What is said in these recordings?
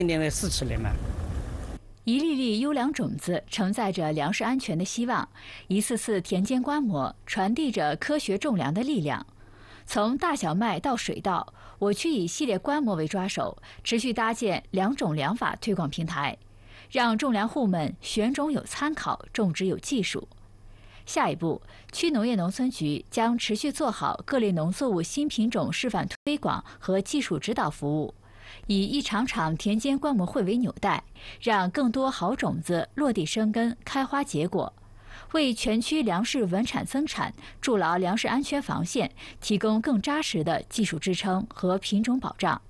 今年的试吃的嘛。 一粒粒优良种子承载着粮食安全的希望，一次次田间观摩传递着科学种粮的力量。从大小麦到水稻，我区以系列观摩为抓手，持续搭建良种良法推广平台，让种粮户们选种有参考，种植有技术。下一步，区农业农村局将持续做好各类农作物新品种示范推广和技术指导服务，以一场场田间观摩会为纽带，让更多好种子落地生根、开花结果，为全区粮食稳产增产、筑牢粮食安全防线提供更扎实的技术支撑和品种保障。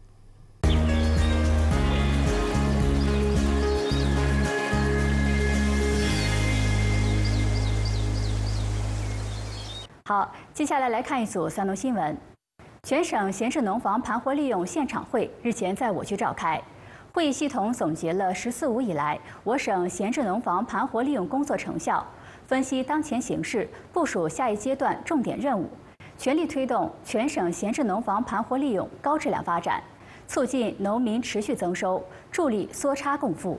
好，接下来看一组三农新闻。全省闲置农房盘活利用现场会日前在我区召开，会议系统总结了“14·5”以来我省闲置农房盘活利用工作成效，分析当前形势，部署下一阶段重点任务，全力推动全省闲置农房盘活利用高质量发展，促进农民持续增收，助力缩差共富。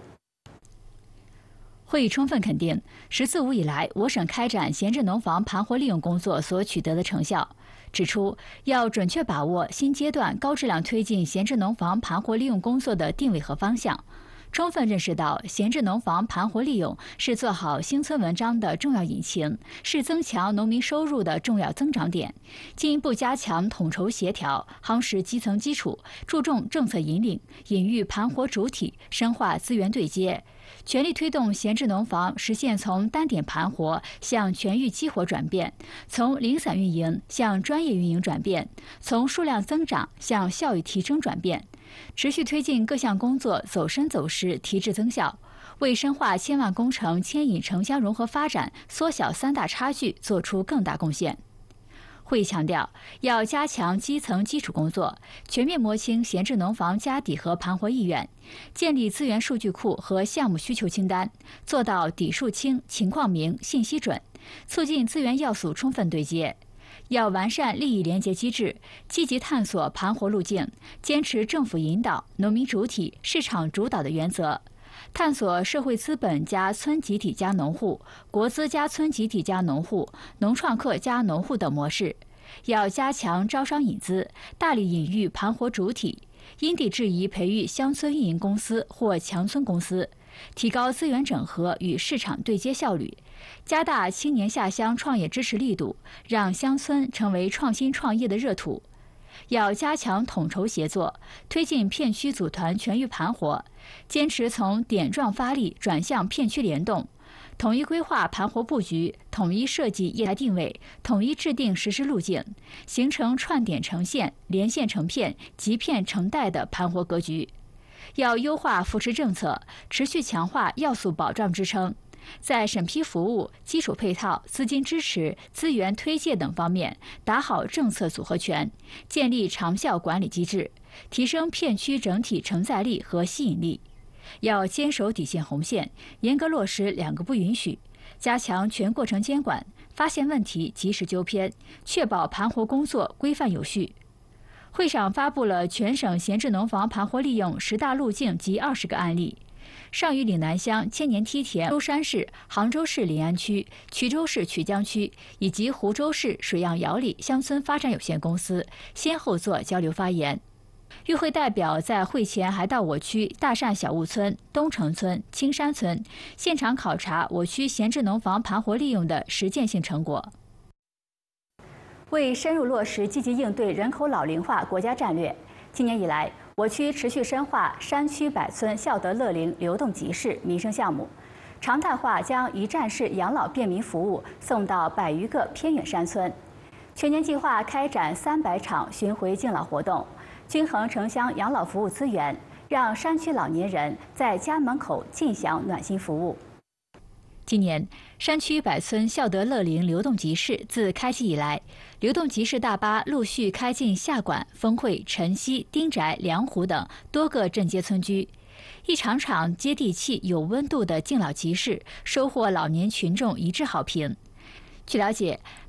会议充分肯定“14·5”以来我省开展闲置农房盘活利用工作所取得的成效，指出要准确把握新阶段高质量推进闲置农房盘活利用工作的定位和方向，充分认识到闲置农房盘活利用是做好新村文章的重要引擎，是增强农民收入的重要增长点，进一步加强统筹协调，夯实基层基础，注重政策引领，引育盘活主体，深化资源对接，全力推动闲置农房实现从单点盘活向全域激活转变，从零散运营向专业运营转变，从数量增长向效益提升转变，持续推进各项工作走深走实、提质增效，为深化千万工程牵引城乡融合发展、缩小三大差距做出更大贡献。会议强调，要加强基层基础工作，全面摸清闲置农房家底和盘活意愿，建立资源数据库和项目需求清单，做到底数清、情况明、信息准，促进资源要素充分对接。要完善利益连结机制，积极探索盘活路径，坚持政府引导、农民主体、市场主导的原则，探索社会资本加村集体加农户、国资加村集体加农户、农创客加农户等模式。要加强招商引资，大力引育盘活主体，因地制宜培育乡村运营公司或强村公司，提高资源整合与市场对接效率，加大青年下乡创业支持力度，让乡村成为创新创业的热土。要加强统筹协作，推进片区组团全域盘活，坚持从点状发力转向片区联动，统一规划盘活布局，统一设计业态定位，统一制定实施路径，形成串点成线、连线成片、集片成带的盘活格局。要优化扶持政策，持续强化要素保障支撑，在审批服务、基础配套、资金支持、资源推介等方面打好政策组合拳，建立长效管理机制，提升片区整体承载力和吸引力。要坚守底线红线，严格落实2个不允许，加强全过程监管，发现问题及时纠偏，确保盘活工作规范有序。会上发布了全省闲置农房盘活利用10大路径及20个案例。上虞岭南乡千年梯田舟山市、杭州市临安区、衢州市曲江区以及湖州市水漾窑里乡村发展有限公司先后做交流发言。与会代表在会前还到我区大善小务村、东城村、青山村现场考察我区闲置农房盘活利用的实践性成果。为深入落实积极应对人口老龄化国家战略，今年以来，我区持续深化山区百村孝德乐龄流动集市民生项目，常态化将一站式养老便民服务送到100余个偏远山村。全年计划开展300场巡回敬老活动，均衡城乡养老服务资源，让山区老年人在家门口尽享暖心服务。今年，山区百村孝德乐龄流动集市自开启以来，流动集市大巴陆续开进下管、丰会、辰溪、丁宅、梁湖等多个镇街村居，一场场接地气、有温度的敬老集市收获老年群众一致好评。据了解，